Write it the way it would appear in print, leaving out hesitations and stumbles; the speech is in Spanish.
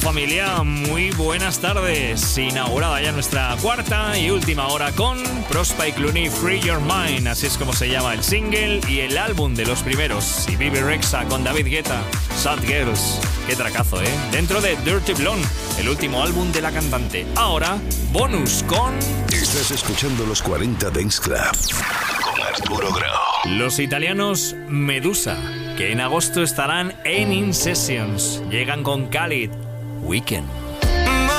familia, muy buenas tardes. Inaugurada ya nuestra cuarta y última hora con Prosper Clooney, Free Your Mind, así es como se llama el single y el álbum de los primeros. Y Bebe Rexha con David Guetta, Sad Girls. Qué tracazo, ¿eh? Dentro de Dirty Blonde, el último álbum de la cantante. Ahora, bonus con... Estás escuchando los 40 Dance Club con Arturo Grau. Los italianos Medusa, que en agosto estarán en In Sessions. Llegan con Khalid, Weekend.